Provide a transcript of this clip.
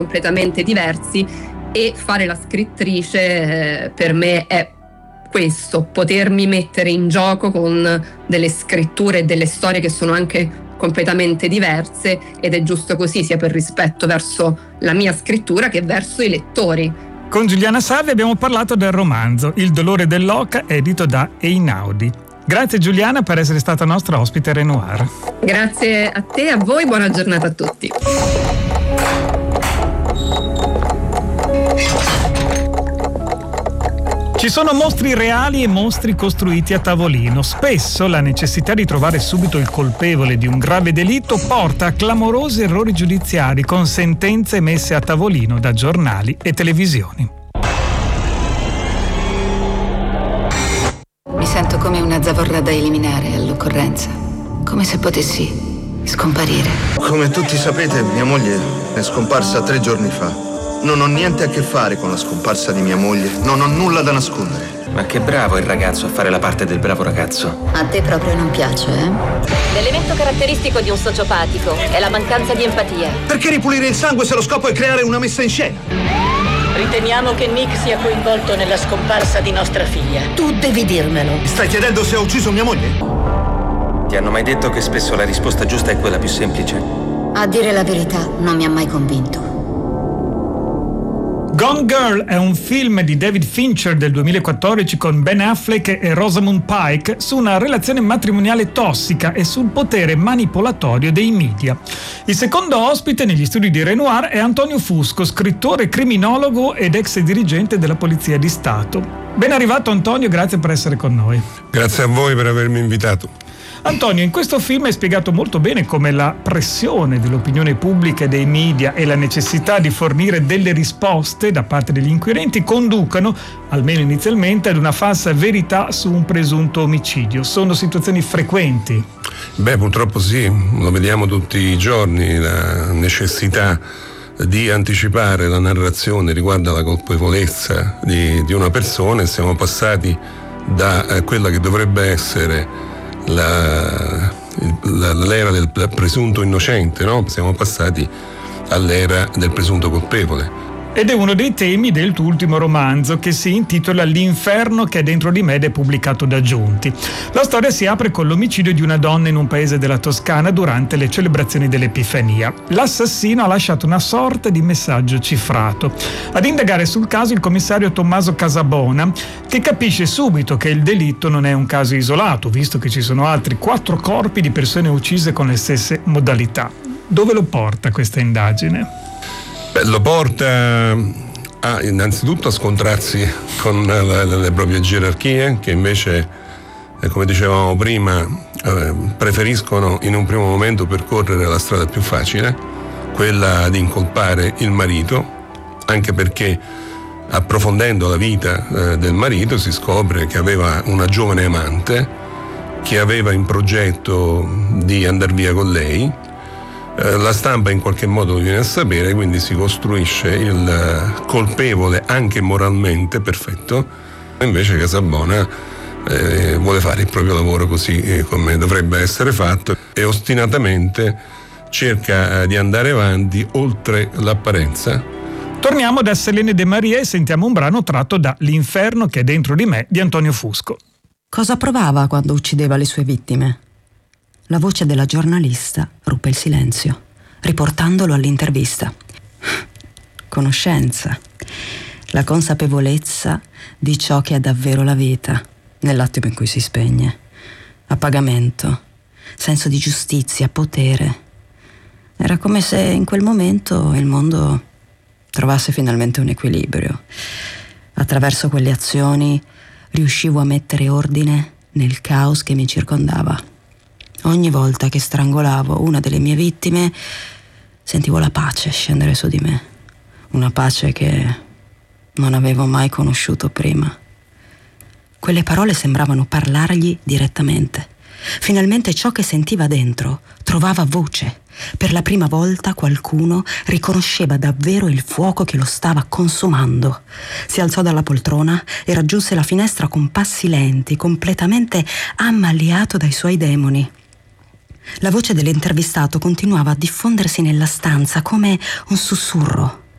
completamente diversi, e fare la scrittrice per me è questo, potermi mettere in gioco con delle scritture e delle storie che sono anche completamente diverse, ed è giusto così, sia per rispetto verso la mia scrittura che verso i lettori. Con Giuliana Savi abbiamo parlato del romanzo Il dolore dell'oca, edito da Einaudi. Grazie Giuliana per essere stata nostra ospite a Renoir. Grazie a te e a voi, buona giornata a tutti. Ci sono mostri reali e mostri costruiti a tavolino. Spesso la necessità di trovare subito il colpevole di un grave delitto porta a clamorosi errori giudiziari con sentenze emesse a tavolino da giornali e televisioni. Mi sento come una zavorra da eliminare all'occorrenza, come se potessi scomparire. Come tutti sapete, mia moglie è scomparsa 3 giorni fa. Non ho niente a che fare con la scomparsa di mia moglie, non ho nulla da nascondere. Ma che bravo il ragazzo a fare la parte del bravo ragazzo. A te proprio non piace, eh? L'elemento caratteristico di un sociopatico è la mancanza di empatia. Perché ripulire il sangue se lo scopo è creare una messa in scena? Riteniamo che Nick sia coinvolto nella scomparsa di nostra figlia. Tu devi dirmelo. Stai chiedendo se ho ucciso mia moglie? Ti hanno mai detto che spesso la risposta giusta è quella più semplice? A dire la verità, non mi ha mai convinto. Gone Girl è un film di David Fincher del 2014 con Ben Affleck e Rosamund Pike su una relazione matrimoniale tossica e sul potere manipolatorio dei media. Il secondo ospite negli studi di Renoir è Antonio Fusco, scrittore, criminologo ed ex dirigente della Polizia di Stato. Ben arrivato Antonio, grazie per essere con noi. Grazie a voi per avermi invitato. Antonio, in questo film hai spiegato molto bene come la pressione dell'opinione pubblica e dei media e la necessità di fornire delle risposte da parte degli inquirenti conducano, almeno inizialmente, ad una falsa verità su un presunto omicidio. Sono situazioni frequenti? Beh, purtroppo sì, lo vediamo tutti i giorni, la necessità di anticipare la narrazione riguardo alla colpevolezza di una persona, e siamo passati da quella che dovrebbe essere l'era del presunto innocente, no? Siamo passati all'era del presunto colpevole. Ed è uno dei temi del tuo ultimo romanzo, che si intitola L'inferno che è dentro di me ed è pubblicato da Giunti. La storia si apre con l'omicidio di una donna in un paese della Toscana durante le celebrazioni dell'Epifania. L'assassino ha lasciato una sorta di messaggio cifrato. Ad indagare sul caso il commissario Tommaso Casabona, che capisce subito che il delitto non è un caso isolato, visto che ci sono altri 4 corpi di persone uccise con le stesse modalità. Dove lo porta questa indagine? Beh, lo porta innanzitutto a scontrarsi con le proprie gerarchie, che invece, come dicevamo prima, preferiscono in un primo momento percorrere la strada più facile, quella di incolpare il marito, anche perché approfondendo la vita del marito si scopre che aveva una giovane amante che aveva in progetto di andar via con lei. La stampa in qualche modo lo viene a sapere, quindi si costruisce il colpevole anche moralmente perfetto. Invece Casabona vuole fare il proprio lavoro così come dovrebbe essere fatto e ostinatamente cerca di andare avanti oltre l'apparenza. Torniamo da Selene De Maria e sentiamo un brano tratto da L'inferno che è dentro di me di Antonio Fusco. Cosa provava quando uccideva le sue vittime? La voce della giornalista ruppe il silenzio, riportandolo all'intervista. Conoscenza, la consapevolezza di ciò che è davvero la vita, nell'attimo in cui si spegne. Appagamento, senso di giustizia, potere. Era come se in quel momento il mondo trovasse finalmente un equilibrio. Attraverso quelle azioni riuscivo a mettere ordine nel caos che mi circondava. Ogni volta che strangolavo una delle mie vittime, sentivo la pace scendere su di me. Una pace che non avevo mai conosciuto prima. Quelle parole sembravano parlargli direttamente. Finalmente ciò che sentiva dentro trovava voce. Per la prima volta qualcuno riconosceva davvero il fuoco che lo stava consumando. Si alzò dalla poltrona e raggiunse la finestra con passi lenti, completamente ammaliato dai suoi demoni. La voce dell'intervistato continuava a diffondersi nella stanza come un sussurro.